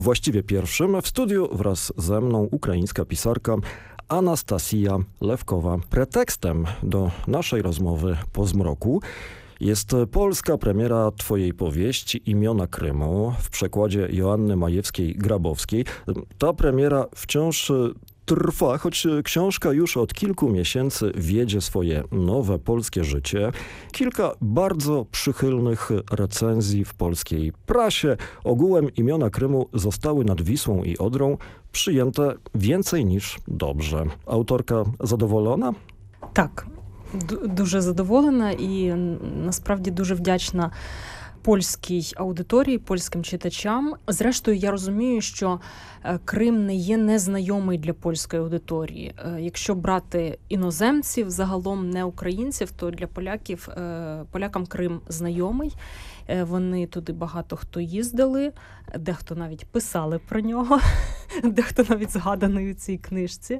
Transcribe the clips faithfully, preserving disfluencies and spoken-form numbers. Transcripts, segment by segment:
Właściwie pierwszym w studiu wraz ze mną ukraińska pisarka Anastasja Lewkowa. Pretekstem do naszej rozmowy po zmroku jest polska premiera twojej powieści Imiona Krymu w przekładzie Joanny Majewskiej-Grabowskiej. Ta premiera wciąż trwa, choć książka już od kilku miesięcy wiedzie swoje nowe polskie życie. Kilka bardzo przychylnych recenzji w polskiej prasie. Ogółem Imiona Krymu zostały nad Wisłą i Odrą przyjęte więcej niż dobrze. Autorka задоволена? Так, дуже задоволена і насправді дуже вдячна польській аудиторії, польським читачам. Зрештою, я розумію, що Крим не є незнайомий для польської аудиторії. Якщо брати іноземців, загалом не українців, то для поляків, полякам Крим знайомий. Вони туди багато хто їздили, дехто навіть писали про нього, дехто навіть згаданий у цій книжці.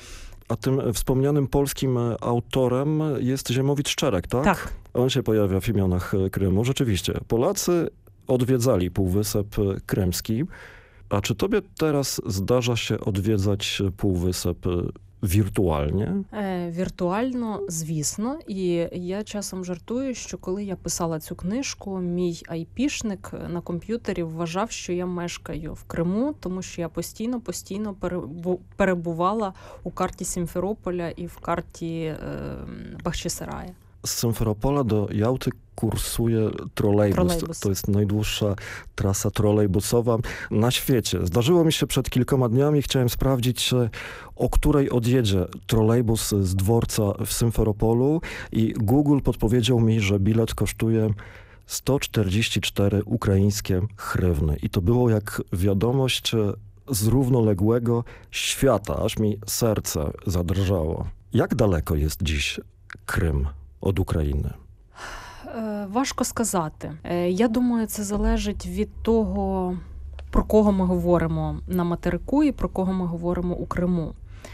A tym wspomnianym polskim autorem jest Ziemowit Szczerek, tak? Tak. On się pojawia w imionach Krymu. Rzeczywiście, Polacy odwiedzali Półwysep Krymski. A czy tobie teraz zdarza się odwiedzać Półwysep віртуальні? Е, віртуально, звісно. І я часом жартую, що коли я писала цю книжку, мій айпішник на комп'ютері вважав, що я мешкаю в Криму, тому що я постійно-постійно перебувала у карті Сімферополя і в карті е, Бахчисарая. Z Symferopola do Jałty kursuje trolejbus. trolejbus. To jest najdłuższa trasa trolejbusowa na świecie. Zdarzyło mi się przed kilkoma dniami, chciałem sprawdzić, o której odjedzie trolejbus z dworca w Symferopolu i Google podpowiedział mi, że bilet kosztuje sto czterdzieści cztery ukraińskie hrywny. I to było jak wiadomość z równoległego świata, aż mi serce zadrżało. Jak daleko jest dziś Крим від України? Важко сказати. Я думаю, це залежить від того, про кого ми говоримо на материку і про кого ми говоримо у Криму.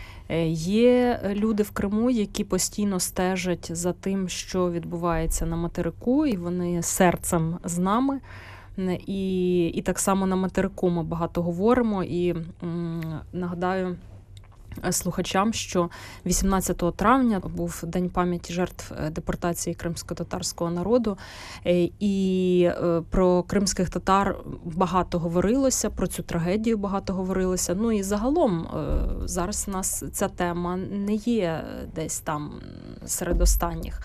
Є люди в Криму, які постійно стежать за тим, що відбувається на материку, і вони серцем з нами. І, і так само на материку ми багато говоримо. І м, нагадаю слухачам, що вісімнадцятого травня був День пам'яті жертв депортації кримсько-татарського народу, і про кримських татар багато говорилося, про цю трагедію багато говорилося. Ну і загалом зараз у нас ця тема не є десь там серед останніх.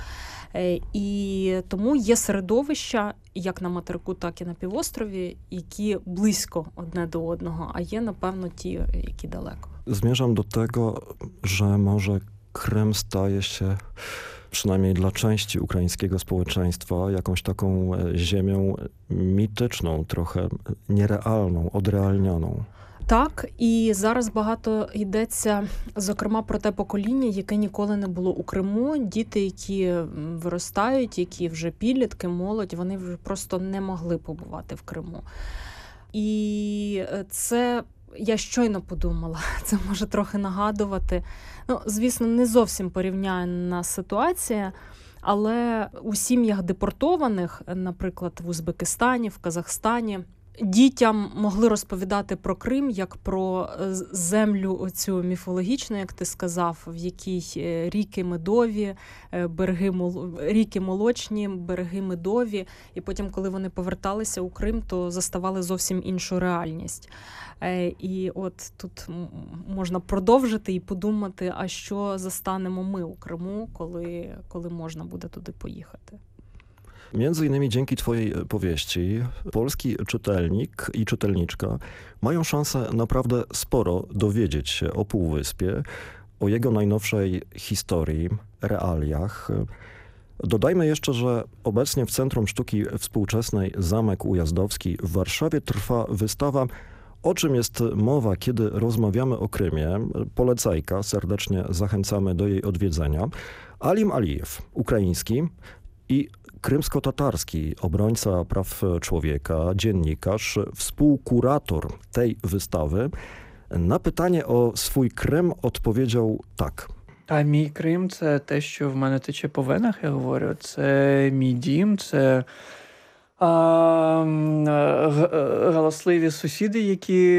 І тому є середовища, як на материку, так і на півострові, які близько одне до одного, а є, напевно, ті, які далеко. Zmierzam do tego, że może Krym staje się, przynajmniej dla części ukraińskiego społeczeństwa, jakąś taką ziemią mityczną, trochę nierealną, odrealnioną. Так, і зараз багато йдеться, зокрема, про те покоління, яке ніколи не було у Криму. Діти, які виростають, які вже підлітки, молодь, вони вже просто не могли побувати в Криму. І це, я щойно подумала, це може трохи нагадувати. Ну, звісно, не зовсім порівняна ситуація, але у сім'ях депортованих, наприклад, в Узбекистані, в Казахстані, дітям могли розповідати про Крим як про землю оцю міфологічну, як ти сказав, в якій ріки медові, береги ріки молочні, береги медові. І потім, коли вони поверталися у Крим, то заставали зовсім іншу реальність. І от тут можна продовжити і подумати, а що застанемо ми у Криму, коли, коли можна буде туди поїхати. Między innymi dzięki twojej powieści polski czytelnik i czytelniczka mają szansę naprawdę sporo dowiedzieć się o Półwyspie, o jego najnowszej historii, realiach. Dodajmy jeszcze, że obecnie w Centrum Sztuki Współczesnej Zamek Ujazdowski w Warszawie trwa wystawa O czym jest mowa, kiedy rozmawiamy o Krymie? Polecajka, serdecznie zachęcamy do jej odwiedzenia. Alim Alijew, ukraiński i krymsko-tatarski obrońca praw człowieka, dziennikarz, współkurator tej wystawy, na pytanie o swój Крим odpowiedział tak. А мій Крим – це те, що в мене тече по венах, я говорю. Це мій дім, це а, м, е, г- е, галасливі сусіди, які